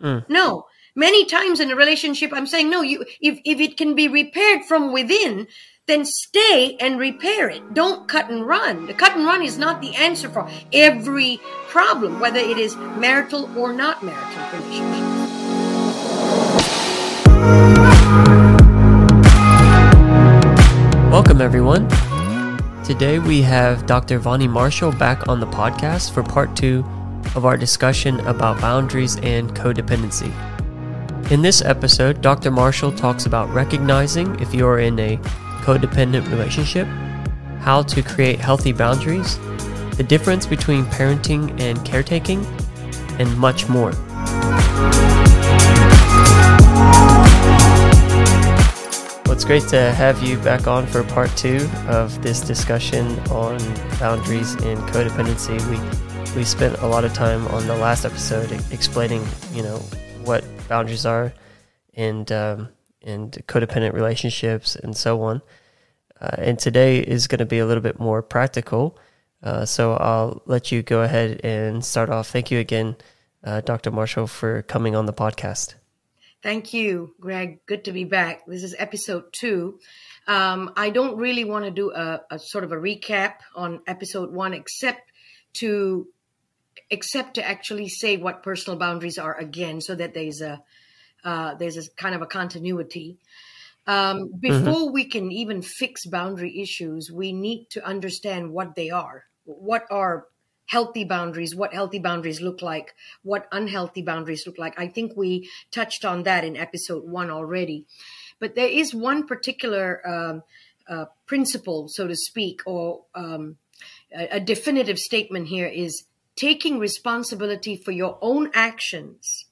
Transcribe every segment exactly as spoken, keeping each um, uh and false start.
Mm. No. Many times in a relationship, I'm saying, no, you, if, if it can be repaired from within, then stay and repair it. Don't cut and run. The cut and run is not the answer for every problem, whether it is marital or not marital relationships. Welcome, everyone. Today we have Doctor Vonnie Marshall back on the podcast for part two of our discussion about boundaries and codependency. In this episode, Doctor Marshall talks about recognizing if you are in a codependent relationship, how to create healthy boundaries, the difference between parenting and caretaking, and much more. Well, it's great to have you back on for part two of this discussion on boundaries and codependency. We we spent a lot of time on the last episode explaining, you know, what boundaries are and um, and codependent relationships and so on. Uh, and today is going to be a little bit more practical. Uh, so I'll let you go ahead and start off. Thank you again, uh, Doctor Marshall, for coming on the podcast. Thank you, Greg. Good to be back. This is episode two. Um, I don't really want to do a, a sort of a recap on episode one, except to except to actually say what personal boundaries are again, so that there's a uh, there's a kind of a continuity. Um, before mm-hmm. we can even fix boundary issues, we need to understand what they are. What are healthy boundaries, what healthy boundaries look like, what unhealthy boundaries look like. I think we touched on that in episode one already. But there is one particular um, uh, principle, so to speak, or um, a, a definitive statement here is taking responsibility for your own actions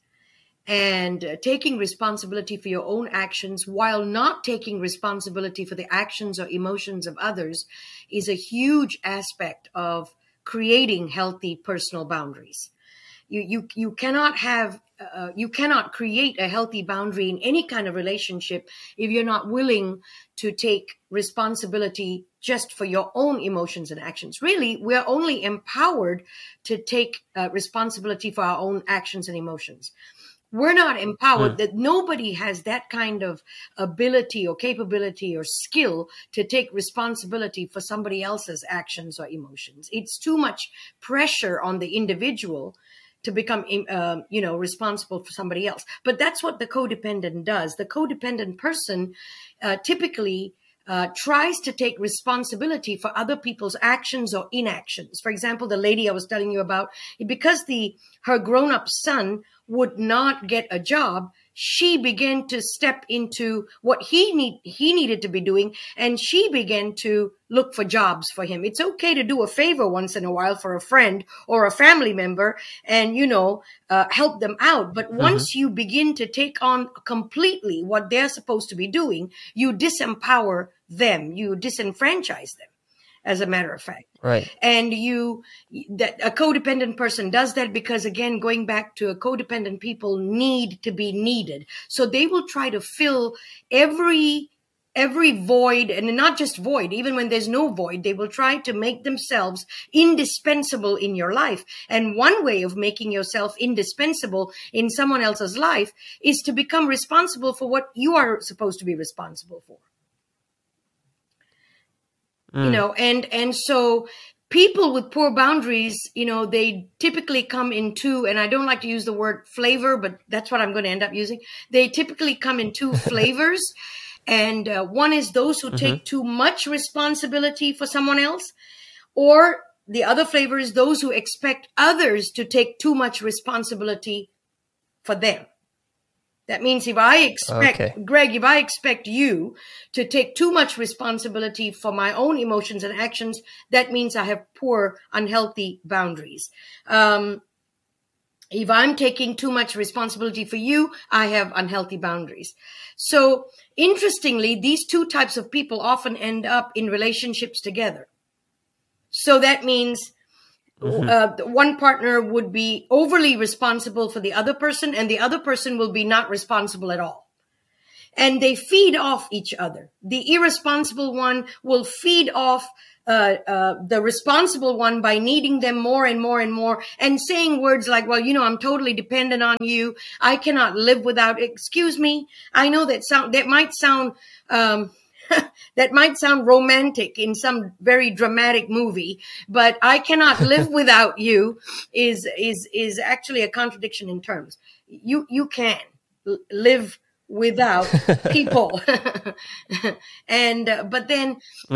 and uh, taking responsibility for your own actions while not taking responsibility for the actions or emotions of others is a huge aspect of creating healthy personal boundaries. You you you cannot have uh, you cannot create a healthy boundary in any kind of relationship if you're not willing to take responsibility just for your own emotions and actions. Really, we're only empowered to take uh, responsibility for our own actions and emotions. We're not empowered, mm. that nobody has that kind of ability or capability or skill to take responsibility for somebody else's actions or emotions. It's too much pressure on the individual to become, um, you know, responsible for somebody else. But that's what the codependent does. The codependent person uh, typically Uh, tries to take responsibility for other people's actions or inactions. For example, the lady I was telling you about, because the her grown-up son would not get a job, she began to step into what he need he needed to be doing, and she began to look for jobs for him. It's okay to do a favor once in a while for a friend or a family member and, you know, uh, help them out. But mm-hmm. once you begin to take on completely what they're supposed to be doing, you disempower them, you disenfranchise them, as a matter of fact. Right. And you, that a codependent person does that because, again, going back to a codependent, people need to be needed. So they will try to fill every, every void, and not just void, even when there's no void, they will try to make themselves indispensable in your life. And one way of making yourself indispensable in someone else's life is to become responsible for what you are supposed to be responsible for. Mm. You know, and, and so people with poor boundaries, you know, they typically come in two, and I don't like to use the word flavor, but that's what I'm going to end up using. They typically come in two flavors. And uh, one is those who mm-hmm. take too much responsibility for someone else, or the other flavor is those who expect others to take too much responsibility for them. That means if I expect, okay. Greg, if I expect you to take too much responsibility for my own emotions and actions, that means I have poor, unhealthy boundaries. Um, if I'm taking too much responsibility for you, I have unhealthy boundaries. So interestingly, these two types of people often end up in relationships together. So that means Mm-hmm. Uh, one partner would be overly responsible for the other person, and the other person will be not responsible at all. and they feed off each other. The irresponsible one will feed off Uh, uh, the responsible one by needing them more and more and more, and saying words like, well, you know, I'm totally dependent on you. I cannot live without, excuse me. I know that sound, that might sound, um, that might sound romantic in some very dramatic movie, but I cannot live without you is, is, is actually a contradiction in terms. You, you can l- live without people. and, uh, but then